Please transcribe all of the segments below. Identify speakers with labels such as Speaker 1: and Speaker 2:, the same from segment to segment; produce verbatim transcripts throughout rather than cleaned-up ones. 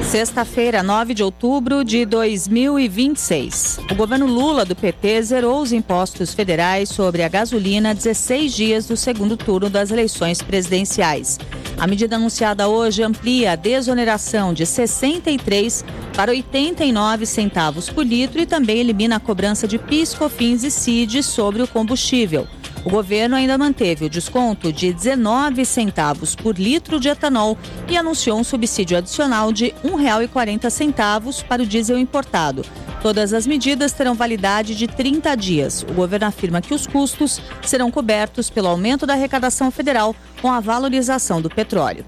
Speaker 1: Sexta-feira, nove de outubro de dois mil e vinte e seis. O governo Lula do P T zerou os impostos federais sobre a gasolina a dezesseis dias do segundo turno das eleições presidenciais. A medida anunciada hoje amplia a desoneração de sessenta e três para oitenta e nove centavos por litro e também elimina a cobrança de PIS, COFINS e C I D sobre o combustível. O governo ainda manteve o desconto de dezenove centavos por litro de etanol e anunciou um subsídio adicional de um real e quarenta centavos para o diesel importado. Todas as medidas terão validade de trinta dias. O governo afirma que os custos serão cobertos pelo aumento da arrecadação federal com a valorização do petróleo.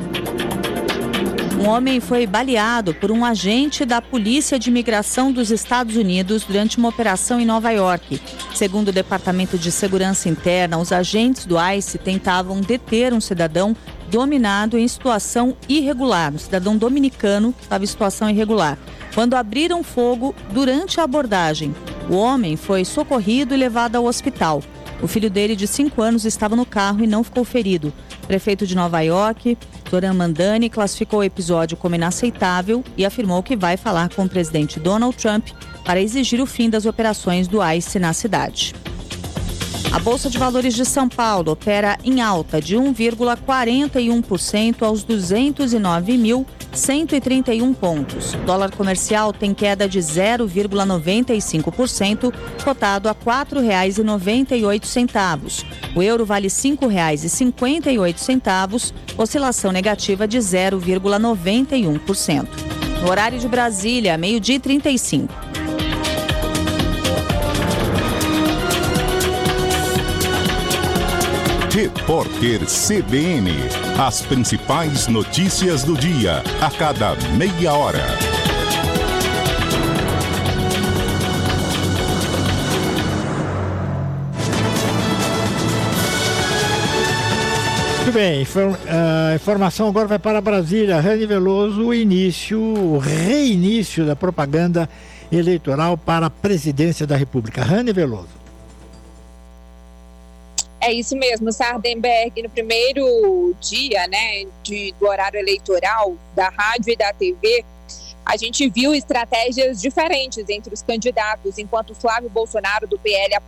Speaker 1: Um homem foi baleado por um agente da Polícia de Imigração dos Estados Unidos durante uma operação em Nova York. Segundo o Departamento de Segurança Interna, os agentes do ICE tentavam deter um cidadão dominado em situação irregular, um cidadão dominicano que estava em situação irregular, quando abriram fogo durante a abordagem. O homem foi socorrido e levado ao hospital. O filho dele, de cinco anos, estava no carro e não ficou ferido. O prefeito de Nova York, Zoran Mandani, classificou o episódio como inaceitável e afirmou que vai falar com o presidente Donald Trump para exigir o fim das operações do ICE na cidade. A Bolsa de Valores de São Paulo opera em alta de um vírgula quarenta e um por cento aos duzentos e nove mil cento e trinta e um pontos. O dólar comercial tem queda de zero vírgula noventa e cinco por cento, cotado a quatro reais e noventa e oito centavos. O euro vale cinco reais e cinquenta e oito centavos, oscilação negativa de zero vírgula noventa e um por cento. No horário de Brasília, meio-dia e trinta e cinco.
Speaker 2: Repórter C B N. As principais notícias do dia, a cada meia hora.
Speaker 3: Muito bem, a informação agora vai para Brasília. Rani Veloso, o início, o reinício da propaganda eleitoral para a presidência da República. Rani Veloso.
Speaker 4: É isso mesmo, Sardenberg. No primeiro dia, né, de, do horário eleitoral da rádio e da T V, a gente viu estratégias diferentes entre os candidatos. Enquanto Flávio Bolsonaro, do P L,